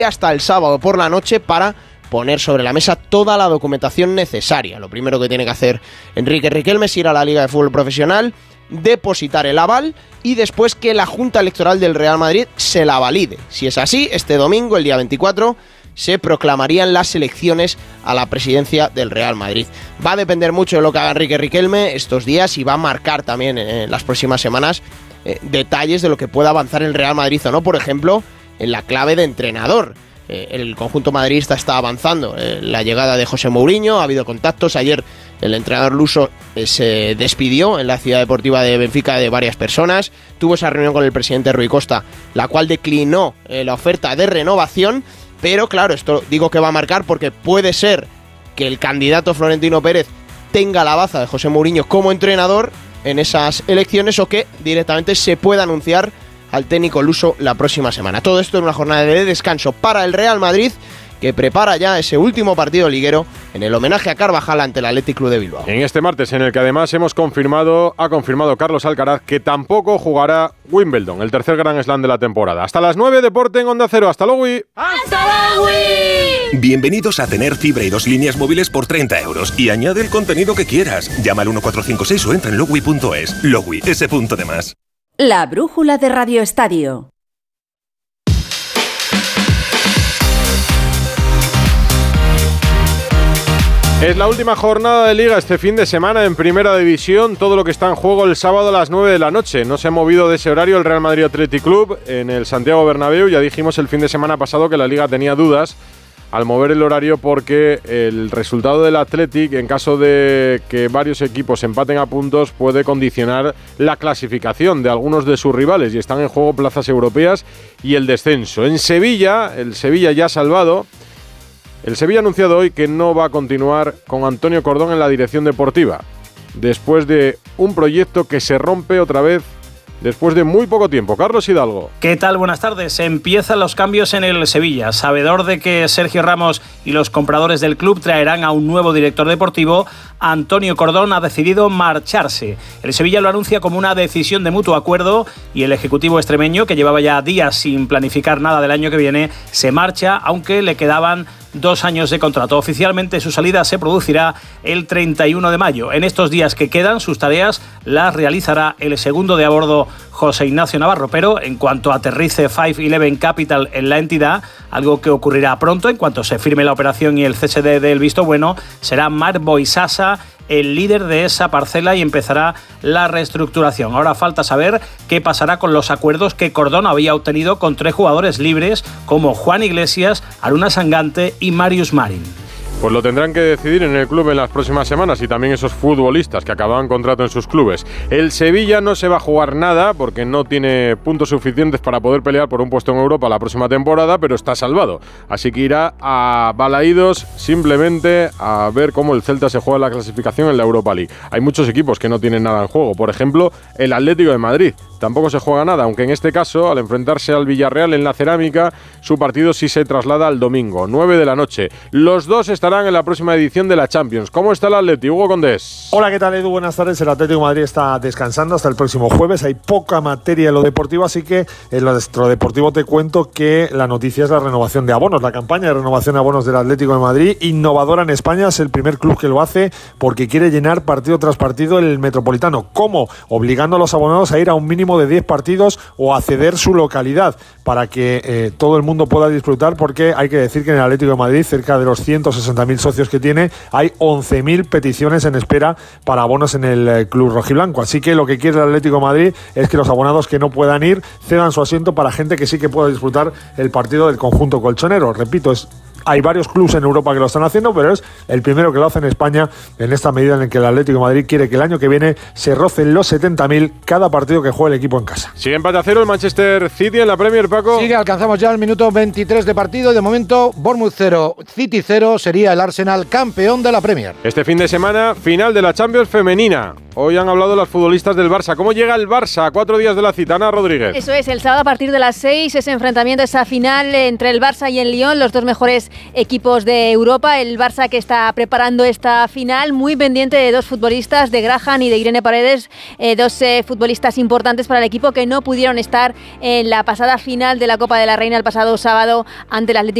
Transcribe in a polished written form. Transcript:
hasta el sábado por la noche para poner sobre la mesa toda la documentación necesaria. Lo primero que tiene que hacer Enrique Riquelme es ir a la Liga de Fútbol Profesional, depositar el aval y después que la Junta Electoral del Real Madrid se la valide. Si es así, este domingo, el día 24, se proclamarían las elecciones a la presidencia del Real Madrid. Va a depender mucho de lo que haga Enrique Riquelme estos días y va a marcar también en las próximas semanas detalles de lo que pueda avanzar el Real Madrid o no, por ejemplo, en la clave de entrenador. El conjunto madridista está avanzando. La llegada de José Mourinho, ha habido contactos. Ayer el entrenador luso se despidió en la ciudad deportiva de Benfica de varias personas. Tuvo esa reunión con el presidente Rui Costa, la cual declinó la oferta de renovación. Pero claro, esto digo que va a marcar porque puede ser que el candidato Florentino Pérez tenga la baza de José Mourinho como entrenador en esas elecciones o que directamente se pueda anunciar al técnico luso la próxima semana. Todo esto en una jornada de descanso para el Real Madrid, que prepara ya ese último partido liguero en el homenaje a Carvajal ante el Athletic Club de Bilbao. En este martes, en el que además ha confirmado Carlos Alcaraz que tampoco jugará Wimbledon, el tercer Grand Slam de la temporada. Hasta las 9, Deporte en Onda Cero. ¡Hasta luego! ¡Hasta luego! Bienvenidos a tener fibra y 2 líneas móviles por 30 euros y añade el contenido que quieras. Llama al 1456 o entra en logui.es. Logui, ese punto de más. La brújula de Radio Estadio. Es la última jornada de Liga este fin de semana en Primera División. Todo lo que está en juego el sábado a las 9 de la noche. No se ha movido de ese horario el Real Madrid Athletic Club en el Santiago Bernabéu. Ya dijimos el fin de semana pasado que la Liga tenía dudas al mover el horario porque el resultado del Athletic, en caso de que varios equipos empaten a puntos, puede condicionar la clasificación de algunos de sus rivales y están en juego plazas europeas y el descenso. En Sevilla, el Sevilla ya salvado. El Sevilla ha anunciado hoy que no va a continuar con Antonio Cordón en la dirección deportiva, después de un proyecto que se rompe otra vez después de muy poco tiempo. Carlos Hidalgo. ¿Qué tal? Buenas tardes. Empiezan los cambios en el Sevilla. Sabedor de que Sergio Ramos y los compradores del club traerán a un nuevo director deportivo, Antonio Cordón ha decidido marcharse. El Sevilla lo anuncia como una decisión de mutuo acuerdo y el ejecutivo extremeño, que llevaba ya días sin planificar nada del año que viene, se marcha, aunque le quedaban 2 años de contrato. Oficialmente su salida se producirá el 31 de mayo. En estos días que quedan, sus tareas las realizará el segundo de a bordo, José Ignacio Navarro, pero en cuanto aterrice 511 Capital en la entidad, algo que ocurrirá pronto, en cuanto se firme la operación y el CSD del visto bueno, será Marc Boisasa el líder de esa parcela y empezará la reestructuración. Ahora falta saber qué pasará con los acuerdos que Cordón había obtenido con 3 jugadores libres como Juan Iglesias, Aruna Sangante y Marius Marin. Pues lo tendrán que decidir en el club en las próximas semanas y también esos futbolistas que acababan contrato en sus clubes. El Sevilla no se va a jugar nada porque no tiene puntos suficientes para poder pelear por un puesto en Europa la próxima temporada, pero está salvado. Así que irá a Balaídos simplemente a ver cómo el Celta se juega la clasificación en la Europa League. Hay muchos equipos que no tienen nada en juego. Por ejemplo, el Atlético de Madrid. Tampoco se juega nada, aunque en este caso, al enfrentarse al Villarreal en la Cerámica, su partido sí se traslada al domingo, 9 de la noche. Los dos estarán en la próxima edición de la Champions. ¿Cómo está el Atlético, Hugo Condés? Hola, ¿qué tal, Edu? Buenas tardes. El Atlético de Madrid está descansando hasta el próximo jueves. Hay poca materia en lo deportivo, así que en lo deportivo te cuento que la noticia es la renovación de abonos. La campaña de renovación de abonos del Atlético de Madrid, innovadora en España, es el primer club que lo hace porque quiere llenar partido tras partido el Metropolitano. ¿Cómo? Obligando a los abonados a ir a un mínimo de 10 partidos o a ceder su localidad para que todo el mundo pueda disfrutar, porque hay que decir que en el Atlético de Madrid, cerca de los 160.000 socios que tiene, hay 11.000 peticiones en espera para abonos en el club rojiblanco. Así que lo que quiere el Atlético de Madrid es que los abonados que no puedan ir cedan su asiento para gente que sí que pueda disfrutar el partido del conjunto colchonero. Repito, hay varios clubes en Europa que lo están haciendo, pero es el primero que lo hace en España, en esta medida en la que el Atlético de Madrid quiere que el año que viene se rocen los 70.000 cada partido que juegue el equipo en casa. Sigue empate a 0 el Manchester City en la Premier, Paco. Sigue, alcanzamos ya el minuto 23 de partido y de momento Bournemouth 0, City 0, sería el Arsenal campeón de la Premier. Este fin de semana, final de la Champions femenina. Hoy han hablado los futbolistas del Barça. ¿Cómo llega el Barça a 4 días de la cita? Ana Rodríguez. Eso es, el sábado a partir de las 6, ese enfrentamiento, esa final entre el Barça y el Lyon, los dos mejores equipos de Europa. El Barça, que está preparando esta final, muy pendiente de dos futbolistas, de Graham y de Irene Paredes, dos futbolistas importantes para el equipo que no pudieron estar en la pasada final de la Copa de la Reina el pasado sábado ante el Atlético